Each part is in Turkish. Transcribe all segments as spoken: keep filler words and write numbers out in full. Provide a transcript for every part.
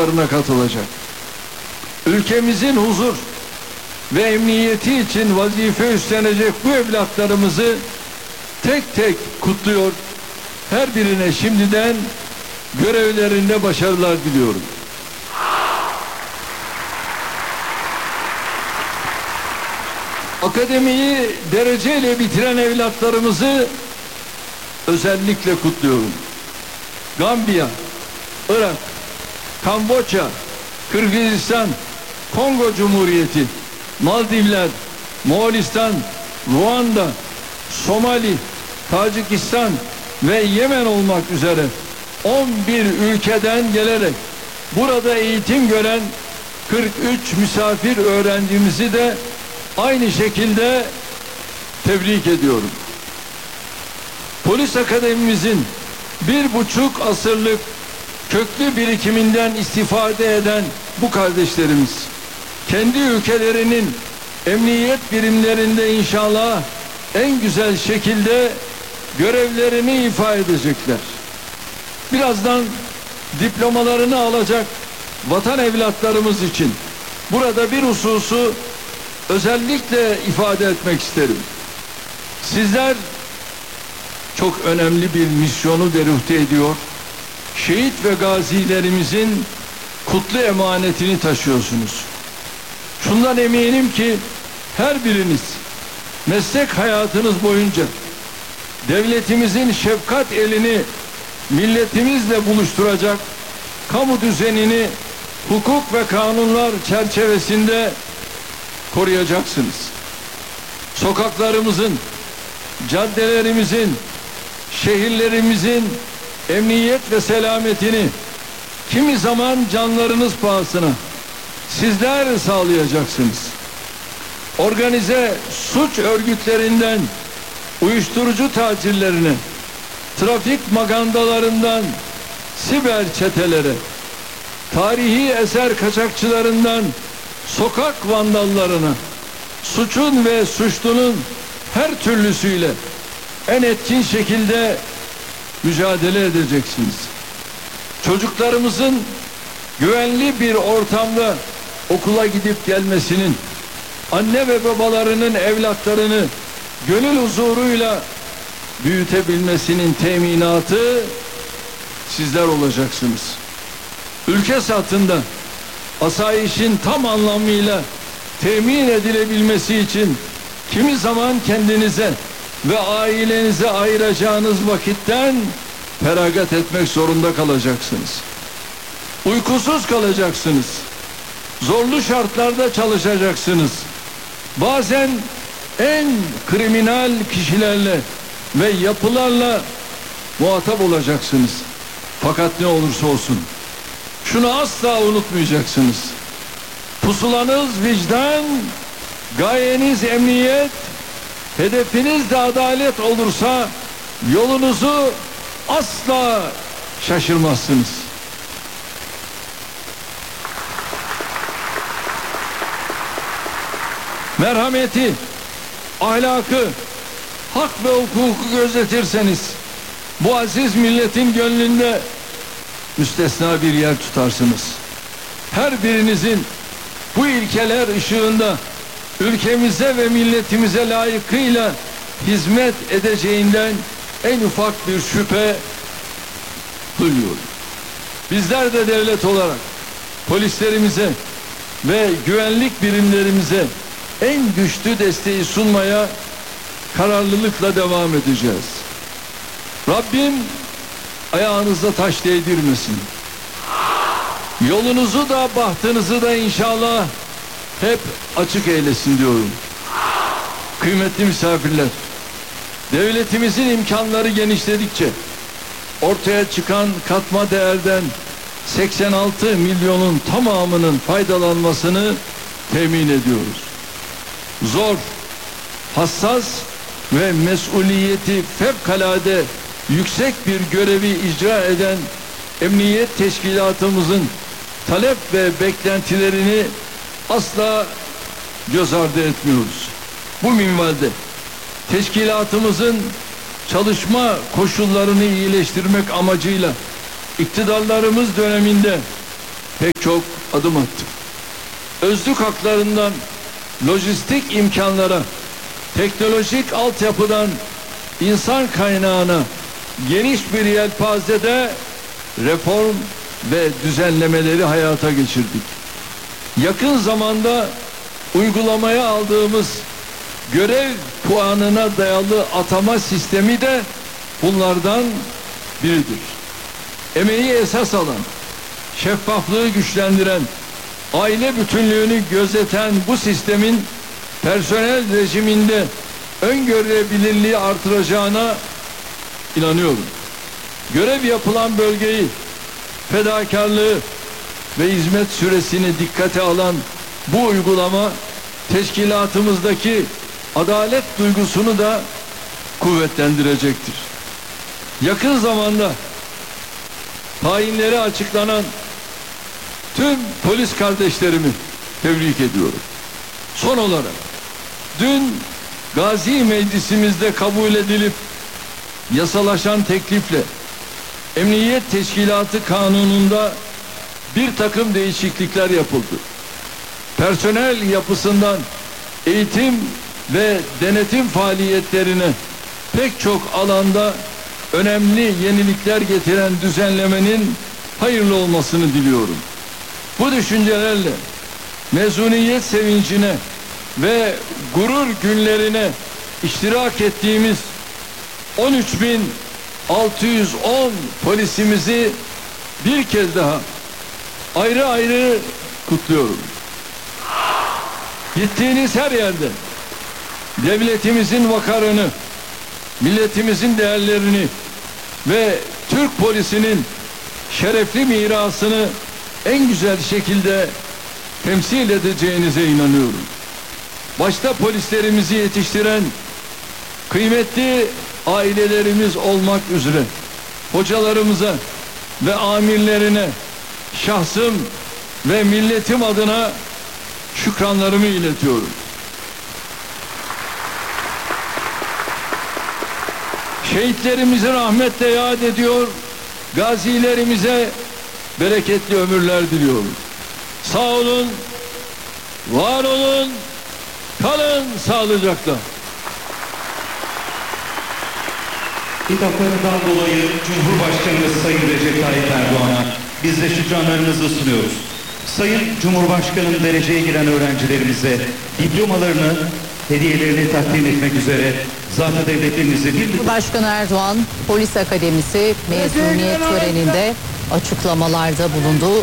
sınıflarına katılacak. Ülkemizin huzur ve emniyeti için vazife üstlenecek bu evlatlarımızı tek tek kutluyor. Her birine şimdiden görevlerinde başarılar diliyorum. Akademiyi dereceyle bitiren evlatlarımızı özellikle kutluyorum. Gambiya, Irak, Kamboçya, Kırgızistan, Kongo Cumhuriyeti, Maldivler, Moğolistan, Ruanda, Somali, Tacikistan ve Yemen olmak üzere on bir ülkeden gelerek burada eğitim gören kırk üç misafir öğrencimizi de aynı şekilde tebrik ediyorum. Polis Akademimizin bir buçuk asırlık köklü birikiminden istifade eden bu kardeşlerimiz kendi ülkelerinin emniyet birimlerinde inşallah en güzel şekilde görevlerini ifa edecekler. Birazdan diplomalarını alacak vatan evlatlarımız için burada bir hususu özellikle ifade etmek isterim. Sizler çok önemli bir misyonu deruhte ediyor, şehit ve gazilerimizin kutlu emanetini taşıyorsunuz. Şundan eminim ki her biriniz meslek hayatınız boyunca devletimizin şefkat elini milletimizle buluşturacak kamu düzenini hukuk ve kanunlar çerçevesinde koruyacaksınız. Sokaklarımızın, caddelerimizin, şehirlerimizin emniyet ve selametini kimi zaman canlarınız pahasına sizler sağlayacaksınız. Organize suç örgütlerinden uyuşturucu tacirlerine, trafik magandalarından siber çetelere, tarihi eser kaçakçılarından sokak vandallarına, suçun ve suçlunun her türlüsüyle en etkin şekilde mücadele edeceksiniz. Çocuklarımızın güvenli bir ortamda okula gidip gelmesinin, anne ve babalarının evlatlarını gönül huzuruyla büyütebilmesinin teminatı sizler olacaksınız. Ülke satında asayişin tam anlamıyla temin edilebilmesi için kimi zaman kendinize ve ailenize ayıracağınız vakitten feragat etmek zorunda kalacaksınız. Uykusuz kalacaksınız. Zorlu şartlarda çalışacaksınız. Bazen en kriminal kişilerle ve yapılarla muhatap olacaksınız. Fakat ne olursa olsun şunu asla unutmayacaksınız. Pusulanız vicdan, gayeniz emniyet, hedefiniz de adalet olursa yolunuzu asla şaşırmazsınız. Merhameti, ahlakı, hak ve hukuku gözetirseniz bu aziz milletin gönlünde müstesna bir yer tutarsınız. Her birinizin bu ilkeler ışığında ülkemize ve milletimize layıkıyla hizmet edeceğinden en ufak bir şüphe duyuyorum. Bizler de devlet olarak polislerimize ve güvenlik birimlerimize en güçlü desteği sunmaya kararlılıkla devam edeceğiz. Rabbim ayağınıza taş değdirmesin. Yolunuzu da bahtınızı da inşallah hep açık eylesin diyorum. Kıymetli misafirler, devletimizin imkanları genişledikçe ortaya çıkan katma değerden seksen altı milyonun tamamının faydalanmasını temin ediyoruz. Zor, hassas ve mesuliyeti fevkalade yüksek bir görevi icra eden emniyet teşkilatımızın talep ve beklentilerini asla göz ardı etmiyoruz. Bu minvalde teşkilatımızın çalışma koşullarını iyileştirmek amacıyla iktidarlarımız döneminde pek çok adım attık. Özlük haklarından lojistik imkanlara, teknolojik altyapıdan insan kaynağına geniş bir yelpazede reform ve düzenlemeleri hayata geçirdik. Yakın zamanda uygulamaya aldığımız görev puanına dayalı atama sistemi de bunlardan biridir. Emeği esas alan, şeffaflığı güçlendiren, aile bütünlüğünü gözeten bu sistemin personel rejiminde öngörülebilirliği artıracağına inanıyorum. Görev yapılan bölgeyi, fedakarlığı ve hizmet süresini dikkate alan bu uygulama teşkilatımızdaki adalet duygusunu da kuvvetlendirecektir. Yakın zamanda tayinleri açıklanan tüm polis kardeşlerimi tebrik ediyorum. Son olarak dün Gazi Meclisimizde kabul edilip yasalaşan teklifle Emniyet Teşkilatı Kanunu'nda bir takım değişiklikler yapıldı. Personel yapısından eğitim ve denetim faaliyetlerine pek çok alanda önemli yenilikler getiren düzenlemenin hayırlı olmasını diliyorum. Bu düşüncelerle mezuniyet sevincine ve gurur günlerine iştirak ettiğimiz on üç bin altı yüz on polisimizi bir kez daha ayrı ayrı kutluyorum. Gittiğiniz her yerde devletimizin vakarını, milletimizin değerlerini ve Türk polisinin şerefli mirasını en güzel şekilde temsil edeceğinize inanıyorum. Başta polislerimizi yetiştiren kıymetli ailelerimiz olmak üzere hocalarımıza ve amirlerine şahsım ve milletim adına şükranlarımı iletiyorum. Şehitlerimizi rahmetle yad ediyor, gazilerimize bereketli ömürler diliyorum. Sağ olun, var olun, kalın sağlıcakla. Hitaplarından dolayı Cumhurbaşkanımız Sayın Recep Tayyip Erdoğan'a biz de şükranlarımızı sunuyoruz. Sayın Cumhurbaşkanım dereceye giren öğrencilerimize diplomalarını, hediyelerini takdim etmek üzere zat-ı devletimizi bir... Cumhurbaşkanı Erdoğan, Polis Akademisi mezuniyet töreninde açıklamalarda bulundu.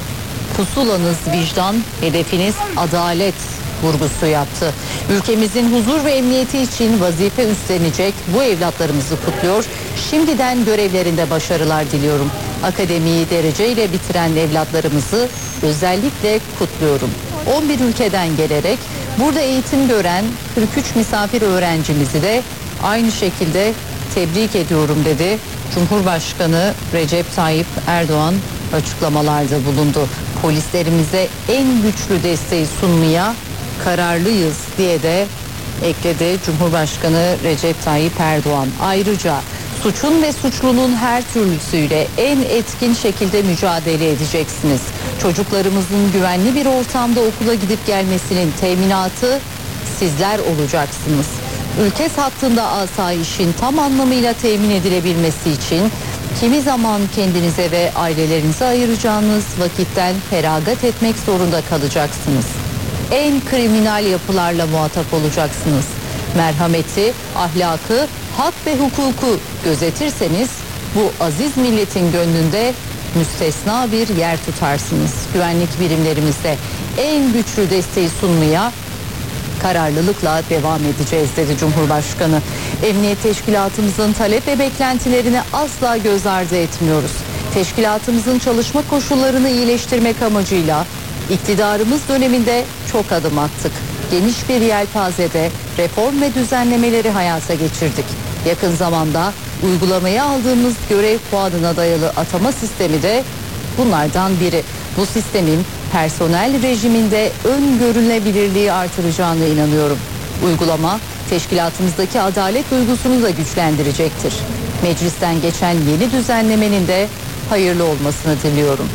Pusulanız vicdan, hedefiniz adalet vurgusu yaptı. Ülkemizin huzur ve emniyeti için vazife üstlenecek bu evlatlarımızı kutluyor. Şimdiden görevlerinde başarılar diliyorum. Akademiyi dereceyle bitiren evlatlarımızı özellikle kutluyorum. on bir ülkeden gelerek burada eğitim gören kırk üç misafir öğrencimizi de aynı şekilde tebrik ediyorum dedi. Cumhurbaşkanı Recep Tayyip Erdoğan açıklamalarda bulundu. Polislerimize en güçlü desteği sunmaya kararlıyız diye de ekledi Cumhurbaşkanı Recep Tayyip Erdoğan. Ayrıca suçun ve suçlunun her türlüsüyle en etkin şekilde mücadele edeceksiniz. Çocuklarımızın güvenli bir ortamda okula gidip gelmesinin teminatı sizler olacaksınız. Ülke hattında asayişin tam anlamıyla temin edilebilmesi için kimi zaman kendinize ve ailelerinize ayıracağınız vakitten feragat etmek zorunda kalacaksınız. En kriminal yapılarla muhatap olacaksınız. Merhameti, ahlakı, hak ve hukuku gözetirseniz bu aziz milletin gönlünde müstesna bir yer tutarsınız. Güvenlik birimlerimize en güçlü desteği sunmaya kararlılıkla devam edeceğiz dedi Cumhurbaşkanı. Emniyet teşkilatımızın talep ve beklentilerini asla göz ardı etmiyoruz. Teşkilatımızın çalışma koşullarını iyileştirmek amacıyla iktidarımız döneminde çok adım attık. Geniş bir yelpazede reform ve düzenlemeleri hayata geçirdik. Yakın zamanda uygulamaya aldığımız görev puanına dayalı atama sistemi de bunlardan biri. Bu sistemin personel rejiminde öngörülebilirliği artıracağına inanıyorum. Uygulama teşkilatımızdaki adalet duygusunu da güçlendirecektir. Meclisten geçen yeni düzenlemenin de hayırlı olmasını diliyorum.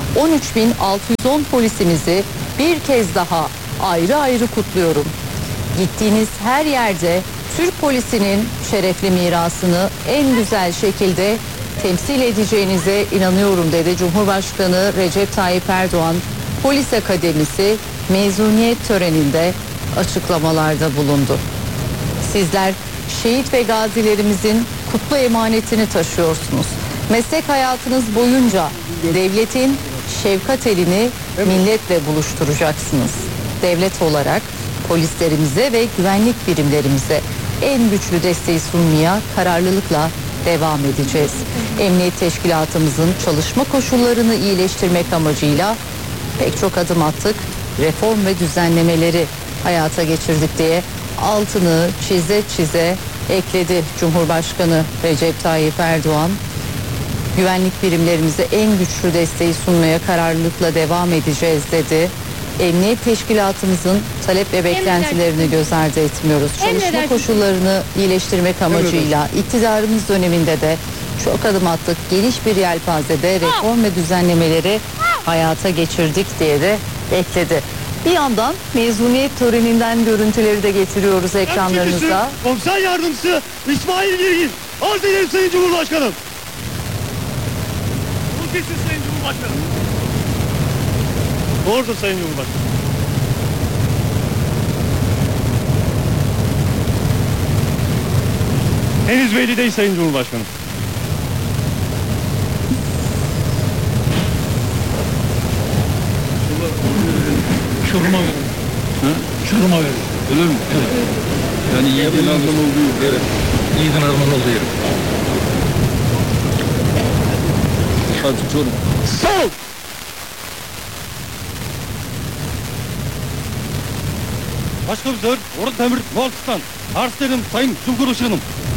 on üç bin altı yüz on polisimizi bir kez daha ayrı ayrı kutluyorum. Gittiğiniz her yerde Türk polisinin şerefli mirasını en güzel şekilde temsil edeceğinize inanıyorum dedi Cumhurbaşkanı Recep Tayyip Erdoğan. Polis Akademisi mezuniyet töreninde açıklamalarda bulundu. Sizler şehit ve gazilerimizin kutlu emanetini taşıyorsunuz. Meslek hayatınız boyunca devletin şefkat elini milletle buluşturacaksınız. Devlet olarak polislerimize ve güvenlik birimlerimize en güçlü desteği sunmaya kararlılıkla devam edeceğiz. Emniyet teşkilatımızın çalışma koşullarını iyileştirmek amacıyla pek çok adım attık. Reform ve düzenlemeleri hayata geçirdik diye altını çize çize ekledi Cumhurbaşkanı Recep Tayyip Erdoğan. Güvenlik birimlerimize en güçlü desteği sunmaya kararlılıkla devam edeceğiz dedi. Emniyet teşkilatımızın talep ve beklentilerini göz ardı etmiyoruz. Çalışma koşullarını iyileştirmek amacıyla iktidarımız döneminde de çok adım attık. Geniş bir yelpazede reform ve düzenlemeleri hayata geçirdik diye de ekledi. Bir yandan mezuniyet töreninden görüntüleri de getiriyoruz ekranlarınıza. Komiser Yardımcısı İsmail Girgin. Arz ederim Sayın Cumhurbaşkanım. Bu kesin Sayın Cumhurbaşkanım. Doğrudur Sayın Cumhurbaşkanım. Henüz belli değil Sayın Cumhurbaşkanım. Çorum'a verin. Ha? Çorum'a verin. Öyle mi? Evet. Yani Yiğit'in Arman olduğu yer. Evet. Yiğit'in Arman olduğu yer. Hadi Çorum. Sağ ol. Başkomiser Orhan Demir Muhalif'ten arz ederim Sayın Cumhurbaşkanım.